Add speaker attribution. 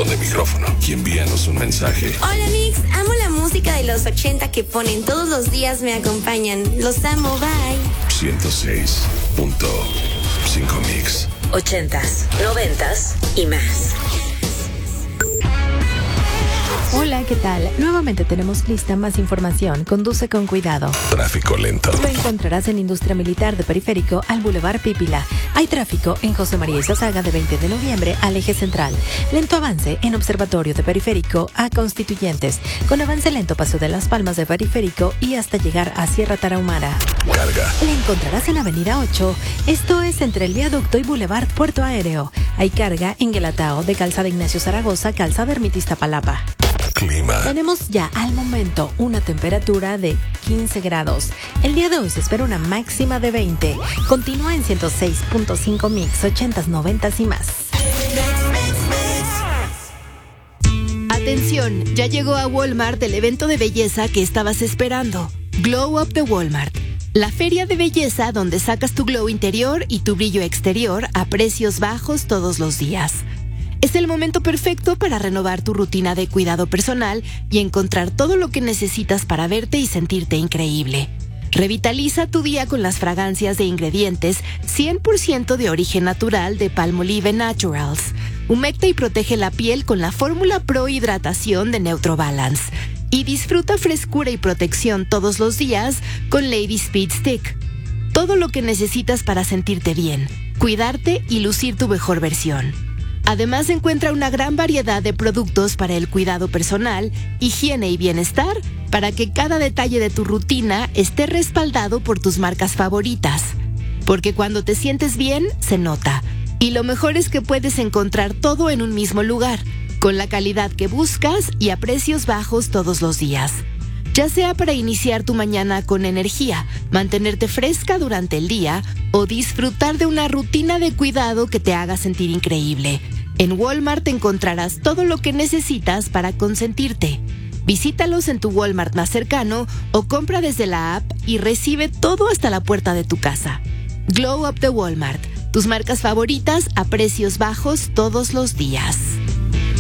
Speaker 1: botón de micrófono y envíanos un mensaje.
Speaker 2: Hola Mix, amo la música de los 80 que ponen todos los días, me acompañan. Los amo, bye.
Speaker 1: 106.5 Mix.
Speaker 3: 80s, 90s y más.
Speaker 4: Hola, ¿qué tal? Nuevamente tenemos lista más información. Conduce con cuidado.
Speaker 1: Tráfico lento.
Speaker 4: Lo encontrarás en Industria Militar de Periférico al Boulevard Pípila. Hay tráfico en José María Izazaga de 20 de noviembre al Eje Central. Lento avance en Observatorio de Periférico a Constituyentes. Con avance lento paso de Las Palmas de Periférico y hasta llegar a Sierra Tarahumara.
Speaker 1: Carga.
Speaker 4: La encontrarás en Avenida 8. Esto es entre el Viaducto y Boulevard Puerto Aéreo. Hay carga en Guelatao de Calzada Ignacio Zaragoza, Calzada Ermita Iztapalapa.
Speaker 1: Clima.
Speaker 4: Tenemos ya al momento una temperatura de 15 grados. El día de hoy se espera una máxima de 20. Continúa en 106.5 Mix, 80s, 90s y más.
Speaker 5: Atención, ya llegó a Walmart el evento de belleza que estabas esperando. Glow Up de Walmart. La feria de belleza donde sacas tu glow interior y tu brillo exterior a precios bajos todos los días. Es el momento perfecto para renovar tu rutina de cuidado personal y encontrar todo lo que necesitas para verte y sentirte increíble. Revitaliza tu día con las fragancias de ingredientes 100% de origen natural de Palmolive Naturals. Humecta y protege la piel con la fórmula Pro Hidratación de Neutrobalance. Y disfruta frescura y protección todos los días con Lady Speed Stick. Todo lo que necesitas para sentirte bien, cuidarte y lucir tu mejor versión. Además, encuentra una gran variedad de productos para el cuidado personal, higiene y bienestar, para que cada detalle de tu rutina esté respaldado por tus marcas favoritas. Porque cuando te sientes bien, se nota. Y lo mejor es que puedes encontrar todo en un mismo lugar, con la calidad que buscas y a precios bajos todos los días. Ya sea para iniciar tu mañana con energía, mantenerte fresca durante el día o disfrutar de una rutina de cuidado que te haga sentir increíble. En Walmart encontrarás todo lo que necesitas para consentirte. Visítalos en tu Walmart más cercano o compra desde la app y recibe todo hasta la puerta de tu casa. Glow Up de Walmart. Tus marcas favoritas a precios bajos todos los días.